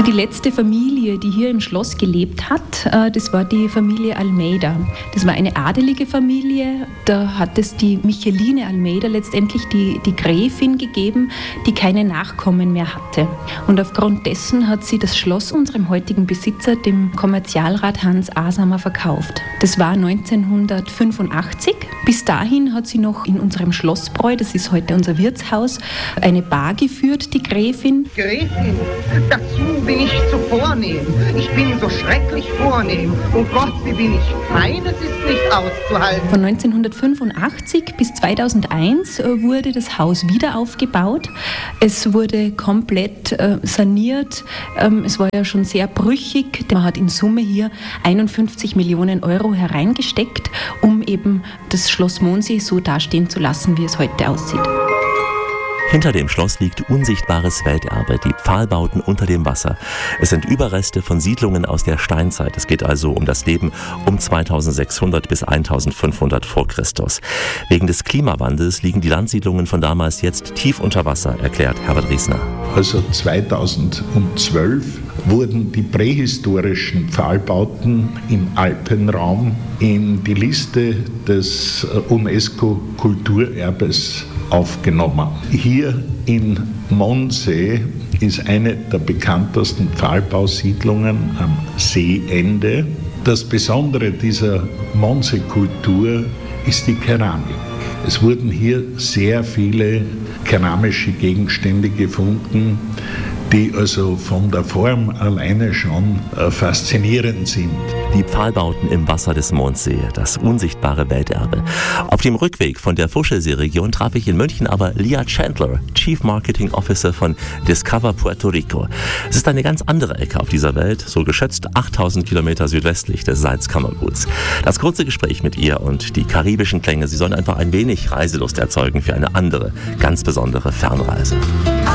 Die letzte Familie, die hier im Schloss gelebt hat, das war die Familie Almeida. Das war eine adelige Familie. Da hat es die Micheline Almeida letztendlich die Gräfin gegeben, die keine Nachkommen mehr hatte. Und aufgrund dessen hat sie das Schloss unserem heutigen Besitzer, dem Kommerzialrat Hans Asamer, verkauft. Das war 1985. Bis dahin hat sie noch in unserem Schlossbräu, das ist heute unser Wirtshaus, eine Bar geführt, die Gräfin. Gräfin, dazu bin ich zu vornehm. Ich bin so schrecklich vornehm. Oh Gott, wie bin ich fein, es ist nicht auszuhalten. Von 1985 bis 2001 wurde das Haus wieder aufgebaut. Es wurde komplett saniert. Es war ja schon sehr brüchig. Man hat in Summe hier 51 Millionen Euro hereingesteckt, um eben das Schloss Mondsee so dastehen zu lassen, wie es heute aussieht. Hinter dem Schloss liegt unsichtbares Welterbe, die Pfahlbauten unter dem Wasser. Es sind Überreste von Siedlungen aus der Steinzeit. Es geht also um das Leben um 2600 bis 1500 vor Christus. Wegen des Klimawandels liegen die Landsiedlungen von damals jetzt tief unter Wasser, erklärt Herbert Riesner. Also 2012 wurden die prähistorischen Pfahlbauten im Alpenraum in die Liste des UNESCO-Kulturerbes aufgenommen. Hier in Mondsee ist eine der bekanntesten Pfahlbausiedlungen am Seeende. Das Besondere dieser Mondsee-Kultur ist die Keramik. Es wurden hier sehr viele keramische Gegenstände gefunden, die also von der Form alleine schon faszinierend sind. Die Pfahlbauten im Wasser des Mondsee, das unsichtbare Welterbe. Auf dem Rückweg von der Vosgelsee-Region traf ich in München aber Leah Chandler, Chief Marketing Officer von Discover Puerto Rico. Es ist eine ganz andere Ecke auf dieser Welt, so geschätzt 8000 Kilometer südwestlich des Salzkammerguts. Das kurze Gespräch mit ihr und die karibischen Klänge, sie sollen einfach ein wenig Reiselust erzeugen für eine andere, ganz besondere Fernreise.